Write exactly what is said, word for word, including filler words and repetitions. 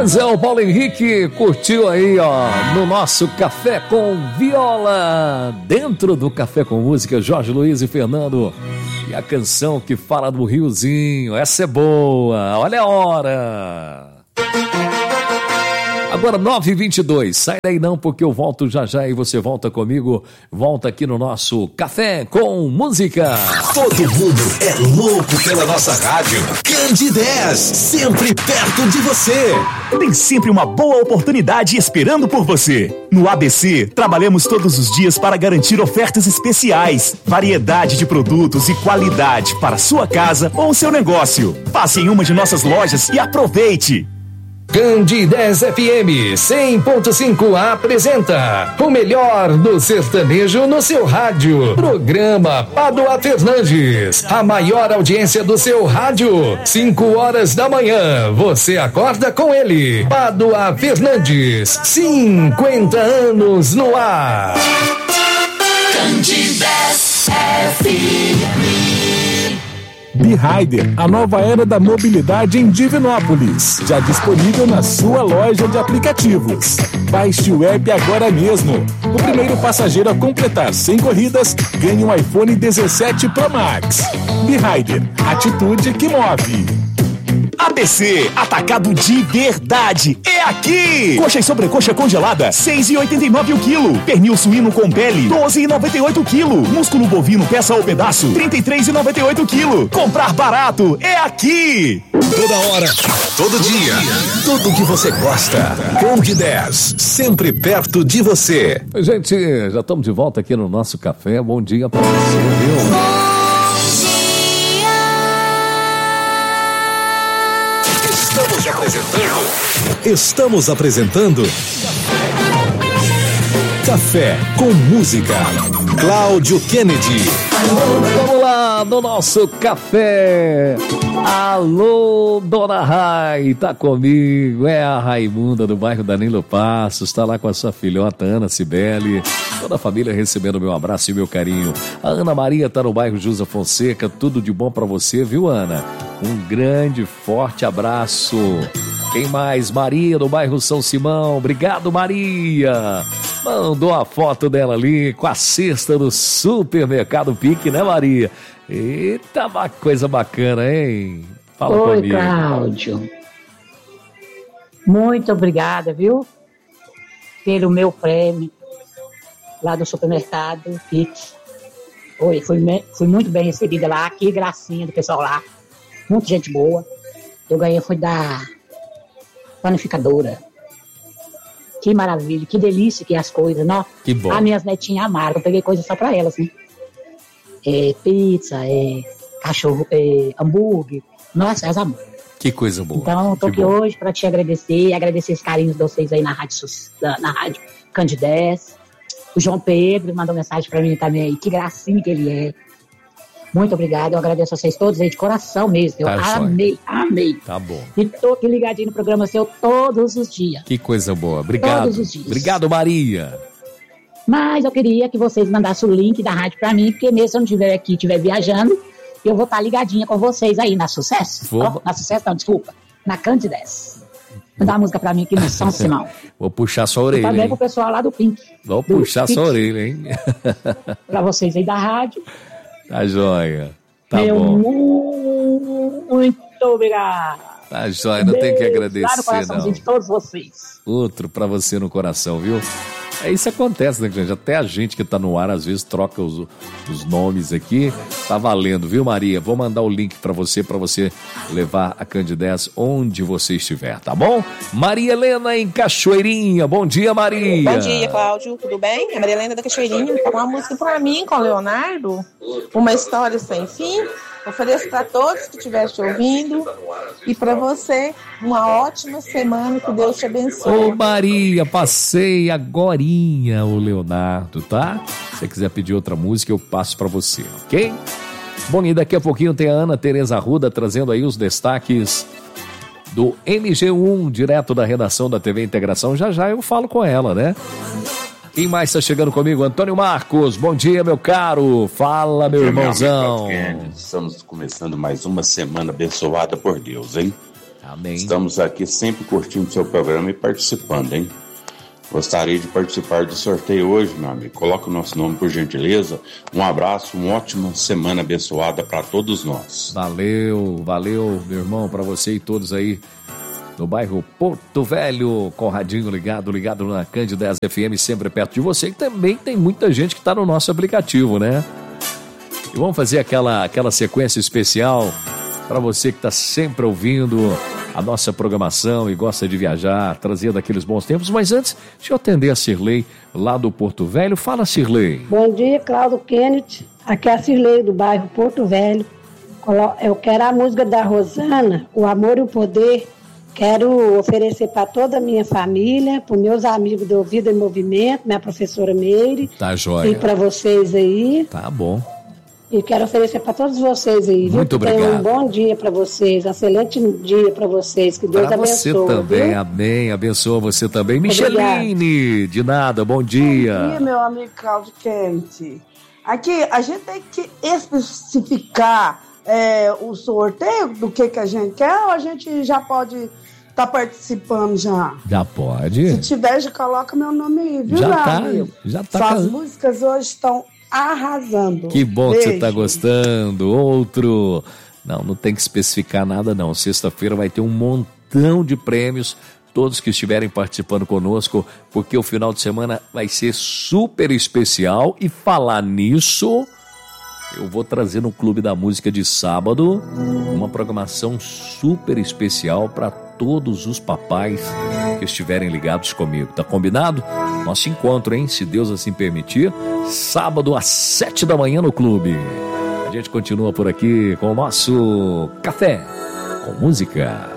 Mas é o Paulo Henrique curtiu aí, ó, no nosso Café com Viola. Dentro do Café com Música, Jorge Luiz e Fernando. E a canção que fala do Riozinho. Essa é boa. Olha a hora. Agora nove e vinte e dois, sai daí não, porque eu volto já já e você volta comigo, volta aqui no nosso Café com Música. Todo mundo é louco pela nossa rádio. Candidez, sempre perto de você. Tem sempre uma boa oportunidade esperando por você. No A B C, trabalhamos todos os dias para garantir ofertas especiais, variedade de produtos e qualidade para sua casa ou seu negócio. Passe em uma de nossas lojas e aproveite. Candidez F M cem ponto cinco apresenta o melhor do sertanejo no seu rádio. Programa Padua Fernandes, a maior audiência do seu rádio. cinco horas da manhã, você acorda com ele. Padua Fernandes, cinquenta anos no ar. Candidez F M. B-Rider, a nova era da mobilidade em Divinópolis. Já disponível na sua loja de aplicativos. Baixe o app agora mesmo. O primeiro passageiro a completar cem corridas ganha um iPhone dezessete Pro Max. B-Rider, atitude que move. A B C, atacado de verdade, é aqui! Coxa e sobrecoxa congelada, seis reais e oitenta e nove centavos o quilo. Pernil suíno com pele, doze reais e noventa e oito centavos o quilo. Músculo bovino peça ou pedaço, trinta e três reais e noventa e oito centavos o quilo. Comprar barato, é aqui! Toda hora, todo dia, tudo que você gosta. Candidez, sempre perto de você. Gente, já estamos de volta aqui no nosso café. Bom dia pra você, viu? Estamos apresentando. Estamos apresentando Café com Música. Cláudio Kennedy. Vamos lá no nosso café. Alô, Dona Rai, tá comigo. É a Raimunda do bairro Danilo Passos. Tá lá com a sua filhota Ana Cibele. Toda a família recebendo meu abraço e meu carinho. A Ana Maria tá no bairro Jusa Fonseca. Tudo de bom pra você, viu, Ana? Um grande, forte abraço. Quem mais? Maria do bairro São Simão. Obrigado, Maria. Mandou a foto dela ali com a cesta do supermercado Pique, né, Maria? Eita, uma coisa bacana, hein? Fala Oi, comigo. Oi, Cláudio. Muito obrigada, viu? Pelo meu prêmio lá do supermercado Pique. Oi, fui, fui muito bem recebida lá. Que gracinha do pessoal lá. Muita gente boa. Eu ganhei, foi da panificadora. Que maravilha, que delícia que é as coisas, não? Que bom. As minhas netinhas amaram, eu peguei coisa só pra elas, né? É, pizza, é, cachorro, é, hambúrguer. Nossa, elas amaram. Que coisa boa. Então, eu tô que aqui bom. hoje pra te agradecer, agradecer os carinhos de vocês aí na rádio, na, na rádio Candidez. O João Pedro mandou mensagem pra mim também aí, que gracinha que ele é. Muito obrigado, eu agradeço a vocês todos aí de coração mesmo. Eu Tá, amei, amei. Tá bom. E tô aqui ligadinho no programa seu todos os dias. Que coisa boa. Obrigado. Todos os dias. Obrigado, Maria. Mas eu queria que vocês mandassem o link da rádio pra mim, porque mesmo se eu não estiver aqui, estiver viajando, eu vou estar ligadinha com vocês aí na Sucesso. Vou... Oh, na Sucesso não, desculpa. Na Candidez. Manda uma música pra mim aqui no São Simão. Vou puxar sua orelha, também hein? pro pessoal lá do Pink. Vou do puxar Pink. sua orelha, hein? Pra vocês aí da rádio. Tá joia. Tá Meu bom. Muito obrigado. Tá joia, não tem que agradecer, Lá no coraçãozinho não. de todos vocês. Outro pra você no coração, viu? É isso que acontece, né, gente? Até a gente que tá no ar, às vezes, troca os, os nomes aqui. Tá valendo, viu, Maria? Vou mandar o link pra você, pra você levar a Candidez onde você estiver, tá bom? Maria Helena em Cachoeirinha. Bom dia, Maria. Bom dia, Cláudio. Tudo bem? É Maria Helena da Cachoeirinha. Tá com uma música pra mim, com o Leonardo. Uma história sem fim. Ofereço para todos que estiverem te ouvindo e para você uma ótima semana, que Deus te abençoe. Ô Maria, passei agorinha o Leonardo, tá? Se você quiser pedir outra música, eu passo para você, ok? Bom, e daqui a pouquinho tem a Ana Tereza Arruda trazendo aí os destaques do M G um, direto da redação da T V Integração. Já já eu falo com ela, né? Quem mais está chegando comigo? Antônio Marcos, bom dia, meu caro. Fala, meu irmãozão. Estamos começando mais uma semana abençoada por Deus, hein? Amém. Estamos aqui sempre curtindo o seu programa e participando, hein? Gostaria de participar do sorteio hoje, meu amigo. Coloca o nosso nome, por gentileza. Um abraço, uma ótima semana abençoada para todos nós. Valeu, valeu, meu irmão, para você e todos aí no bairro Porto Velho. Conradinho ligado, ligado na Cândida F M, sempre perto de você. E também tem muita gente que está no nosso aplicativo, né? E vamos fazer aquela, aquela sequência especial para você que está sempre ouvindo a nossa programação e gosta de viajar, trazendo aqueles bons tempos. Mas antes, deixa eu atender a Cirlei, lá do Porto Velho. Fala, Cirlei. Bom dia, Cláudio Kenneth. Aqui é a Cirlei, do bairro Porto Velho. Eu quero a música da Rosana, O Amor e o Poder. Quero oferecer para toda a minha família, para os meus amigos do Vida em Movimento, minha professora Meire. Tá joia. E para vocês aí. Tá bom. E quero oferecer para todos vocês aí, viu? Muito obrigado. Tenham um bom dia para vocês, um excelente dia para vocês, que Deus pra abençoe. Você também, viu? Amém, abençoa você também. Micheline, de nada, bom dia. Bom dia, meu amigo Cláudio Kenneth. Aqui, a gente tem que especificar é, o sorteio do que, que a gente quer, ou a gente já pode estar tá participando já? Já pode. Se tiver, já coloca meu nome aí, viu, já meu tá, amigo? Já tá. Suas músicas hoje estão arrasando. Que bom Beijo. que você tá gostando. Outro. Não, não tem que especificar nada não. Sexta-feira vai ter um montão de prêmios, todos que estiverem participando conosco, porque o final de semana vai ser super especial. E falar nisso, eu vou trazer no Clube da Música de sábado uma programação super especial para todos os papais que estiverem ligados comigo. Tá combinado? Nosso encontro, hein? Se Deus assim permitir, sábado às sete da manhã no clube. A gente continua por aqui com o nosso Café com Música.